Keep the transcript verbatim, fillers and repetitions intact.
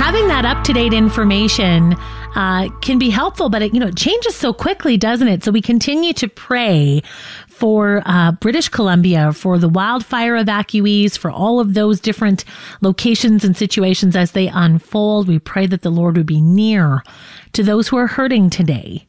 having that up-to-date information uh, can be helpful, but it, you know, it changes so quickly, doesn't it? So we continue to pray for uh, British Columbia, for the wildfire evacuees, for all of those different locations and situations as they unfold. We pray that the Lord would be near to those who are hurting today.